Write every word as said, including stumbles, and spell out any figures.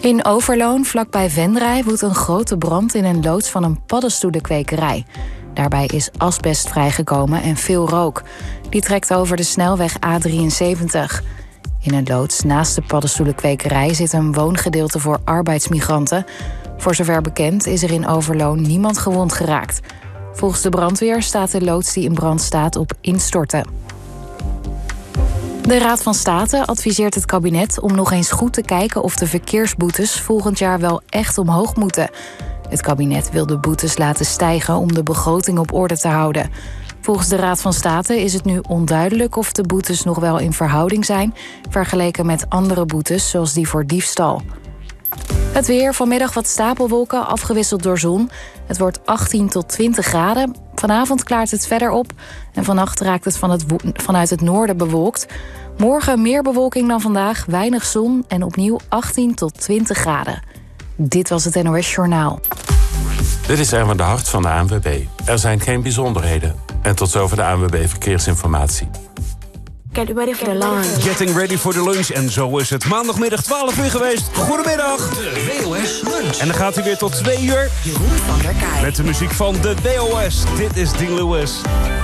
In Overloon, vlakbij Venray, woedt een grote brand in een loods van een paddenstoelenkwekerij. Daarbij is asbest vrijgekomen en veel rook. Die trekt over de snelweg A drieënzeventig. In een loods naast de paddenstoelenkwekerij zit een woongedeelte voor arbeidsmigranten. Voor zover bekend is er in Overloon niemand gewond geraakt. Volgens de brandweer staat de loods die in brand staat op instorten. De Raad van State adviseert het kabinet om nog eens goed te kijken of de verkeersboetes volgend jaar wel echt omhoog moeten. Het kabinet wil de boetes laten stijgen om de begroting op orde te houden. Volgens de Raad van State is het nu onduidelijk of de boetes nog wel in verhouding zijn, vergeleken met andere boetes zoals die voor diefstal. Het weer, vanmiddag wat stapelwolken, afgewisseld door zon. Het wordt achttien tot twintig graden. Vanavond klaart het verder op en vannacht raakt het, van het wo- vanuit het noorden bewolkt. Morgen meer bewolking dan vandaag, weinig zon en opnieuw achttien tot twintig graden. Dit was het N O S Journaal. Dit is Erwin de Hart van de A N W B. Er zijn geen bijzonderheden. En tot zover de A N W B Verkeersinformatie. Get ready for the lunch. Getting ready for the lunch. En zo is het maandagmiddag twaalf uur geweest. Goedemiddag. De W O S Lunch. En dan gaat hij weer tot twee uur. Jeroen van der Kaai. Met de muziek van de W O S. Dit is Dean Lewis.